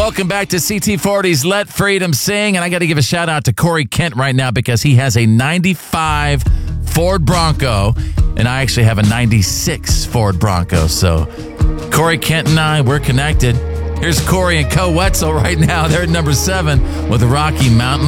Welcome back to CT40's Let Freedom Sing. And I got to give a shout out to Corey Kent right now because he has a 95 Ford Bronco. And I actually have a 96 Ford Bronco. So Corey Kent and I, we're connected. Here's Corey and Co Wetzel right now. They're at number 7 with Rocky Mountain.